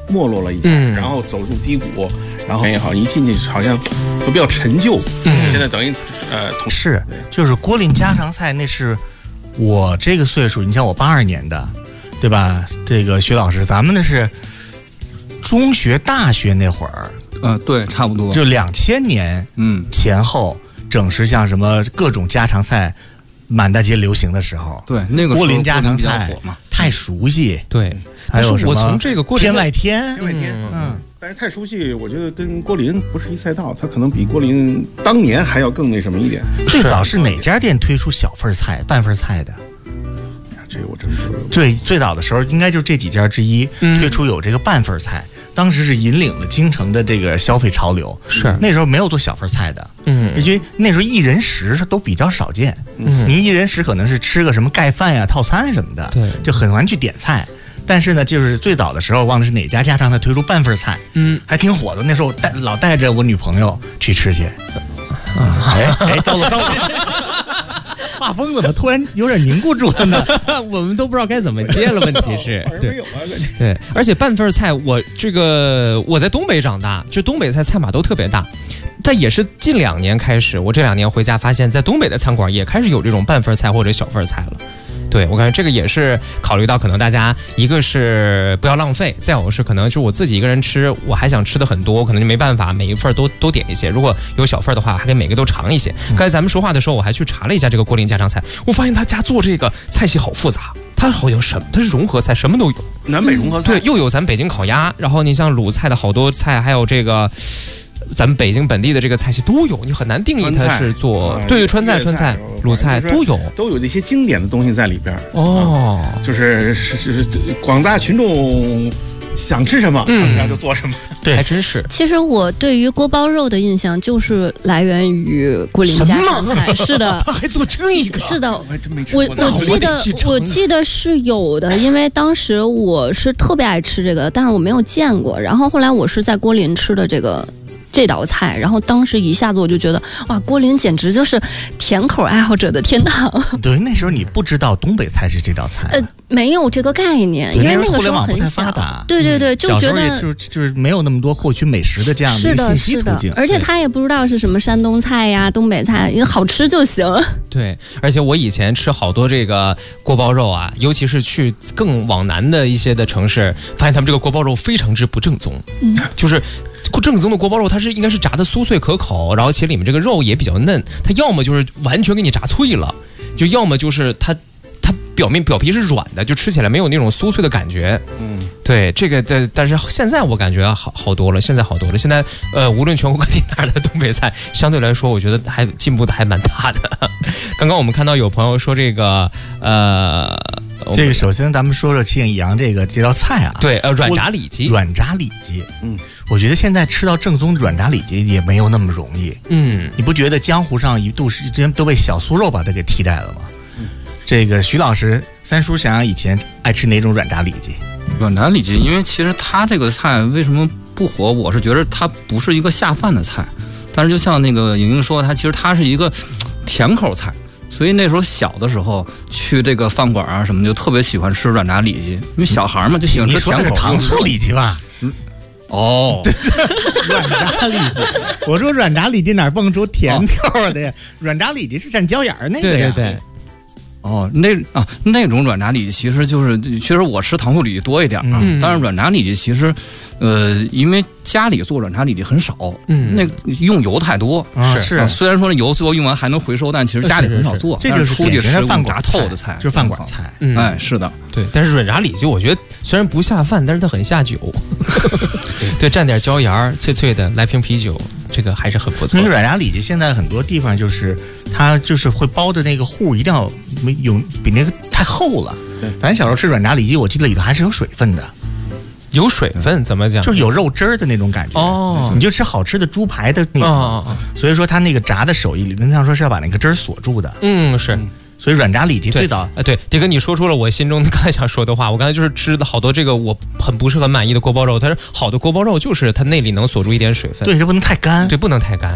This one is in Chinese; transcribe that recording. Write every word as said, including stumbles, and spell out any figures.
没落了一下，嗯、然后走入低谷，然后也好，一进去好像都比较陈旧。嗯、现在等于呃， 是就是郭林家常菜，那是我这个岁数，你像我八二年的，对吧？这个徐老师，咱们那是中学、大学那会儿， 呃，对，差不多， 就两千年嗯前后，正是像什么各种家常菜满大街流行的时候。 对，那个郭林家常菜太熟悉。 对， 还有什么我从这个郭林天外天， 天外天，嗯。但是太熟悉，我觉得跟郭林不是一赛道，他可能比郭林当年还要更那什么一点。 最早是哪家店推出小份菜、半份菜的？ 这个我真不知道。 最最早的时候，应该就是这几家之一、嗯、推出有这个半份菜，当时是引领了京城的这个消费潮流。 是那时候没有做小份菜的，嗯，因为那时候一人食都比较少见。嗯，你一人食可能是吃个什么盖饭呀、套餐什么的， 对， 就很难去点菜。但是呢，就是最早的时候，忘了是哪家家常菜推出半份菜，嗯，还挺火的。那时候带老带着我女朋友去吃去，啊，哎哎，到了到了，画风怎么突然有点凝固住了呢？ 我们都不知道该怎么接了。问题是，对对，而且半份菜，我这个我在东北长大，就东北菜菜码都特别大。但也是近两年开始，我这两年回家发现，在东北的餐馆也开始有这种半份菜或者小份菜了。对，我感觉这个也是考虑到可能大家一个是不要浪费，再有是可能就我自己一个人吃，我还想吃的很多，我可能就没办法每一份都都点一些。如果有小份的话，还可以每个都尝一些。刚才咱们说话的时候，我还去查了一下这个郭林家常菜，我发现他家做这个菜系好复杂，它好像什么，它是融合菜，什么都有， 南北融合菜。 对，又有咱北京烤鸭，然后你像鲁菜的好多菜，还有这个。咱们北京本地的这个菜系都有，你很难定义它是做对对川菜、川菜、鲁菜都有， 都有这些经典的东西在里边。 哦， 就是是是广大群众想吃什么，嗯，然后就做什么。 对，还真是。 其实我对于锅包肉的印象就是来源于郭林家常菜，是的， 他还做这个， 是的， 我还真没吃过。 我我记得我记得是有的，因为当时我是特别爱吃这个，但是我没有见过。然后后来我是在郭林吃的这个。这道菜，然后当时一下子我就觉得，哇，郭林简直就是甜口爱好者的天堂。 对，那时候你不知道东北菜是这道菜， 呃，没有这个概念，因为那个时候很小。对对对，就觉得就就是没有那么多获取美食的这样的一个信息途径， 而且他也不知道是什么山东菜呀、东北菜，因为好吃就行。 对，而且我以前吃好多这个锅包肉啊，尤其是去更往南的一些的城市，发现他们这个锅包肉非常之不正宗，嗯，就是。正宗的锅包肉，它是应该是炸的酥脆可口，然后其实里面这个肉也比较嫩，它要么就是完全给你炸脆了，就要么就是它它表面表皮是软的，就吃起来没有那种酥脆的感觉。嗯，对，这个但但是现在我感觉好好多了，现在好多了。现在呃，无论全国各地哪儿的东北菜，相对来说，我觉得还进步的还蛮大的。刚刚我们看到有朋友说这个呃。 这个首先咱们说说庆益阳这个这道菜啊， 对，呃，软炸里脊， 软炸里脊，嗯，我觉得现在吃到正宗的软炸里脊也没有那么容易，嗯，你不觉得江湖上一度时间都被小酥肉把它给替代了吗？嗯，这个徐老师、三叔想想以前爱吃哪种软炸里脊？ 软炸里脊，因为其实它这个菜为什么不火？我是觉得它不是一个下饭的菜，但是就像那个莹莹说，它其实它是一个甜口菜。所以那时候小的时候去这个饭馆啊什么，就特别喜欢吃软炸里脊，因为小孩嘛就喜欢吃甜口。 你说的是糖醋里脊吧？ 嗯，哦， 软炸里脊。我说软炸里脊哪蹦出甜调的呀？软炸里脊是蘸椒盐那个呀。 对对对。 哦，那啊那种软炸里脊其实就是，其实我吃糖醋里脊多一点啊。嗯、但是软炸里脊其实，呃，因为家里做软炸里脊很少，嗯，那用油太多。 是是、 啊，虽然说那油最后用完还能回收，但其实家里很少做。 这就是出去吃饭馆透的菜， 就是饭馆菜。 嗯、哎，是的， 对。但是软炸里脊，我觉得虽然不下饭，但是它很下酒。对，蘸点椒盐，脆脆的，来瓶啤酒。这个还是很不错。 那个软炸里脊现在很多地方就是它就是会包的那个糊一定要没有比那个太厚了。咱小时候吃软炸里脊，我记得里头还是有水分的。 有水分怎么讲？ 就是有肉汁儿的那种感觉。哦，你就吃好吃的猪排的那种。哦哦哦。所以说它那个炸的手艺理论上说是要把那个汁儿锁住的。 嗯，是。嗯所以软炸里脊最早啊，对，迪哥，你说出了我心中刚才想说的话。我刚才就是吃的好多这个我很不是很满意的锅包肉，它是好的锅包肉就是它内里能锁住一点水分， 对，这不能太干， 对，不能太干。